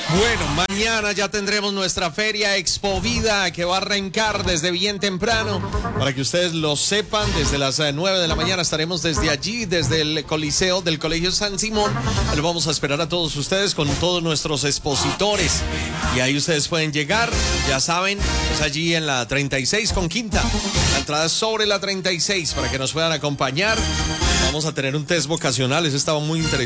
Bueno, mañana ya tendremos nuestra feria Expovida que va a arrancar desde bien temprano. Para que ustedes lo sepan, desde las 9 de la mañana estaremos desde allí, desde el Coliseo del Colegio San Simón. Lo vamos a esperar a todos ustedes con todos nuestros expositores. Y ahí ustedes pueden llegar, ya saben, es allí en la 36 con Quinta. La entrada es sobre la 36 para que nos puedan acompañar. Vamos a tener un test vocacional, eso estaba muy interesante.